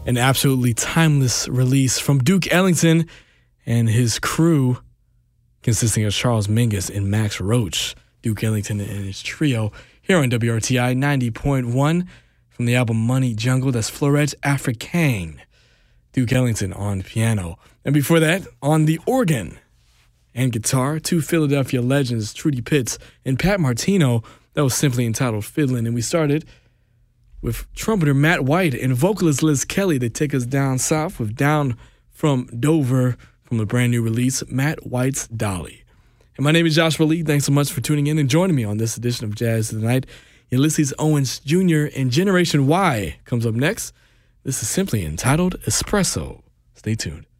An absolutely timeless release from Duke Ellington and his crew, consisting of Charles Mingus and Max Roach. Duke Ellington and his trio here on WRTI 90.1 from the album Money Jungle. That's Florette Africaine. Duke Ellington on piano. And before that, on the organ and guitar, two Philadelphia legends, Trudy Pitts and Pat Martino. That was simply entitled Fiddlin'. And we started with trumpeter Matt White and vocalist Liz Kelly. They take us down south with Down from Dover from the brand new release, Matt White's Dolly. And my name is Joshua Lee. Thanks so much for tuning in and joining me on this edition of Jazz Tonight. Ulysses Owens Jr. and Generation Y comes up next. This is simply entitled Espresso. Stay tuned.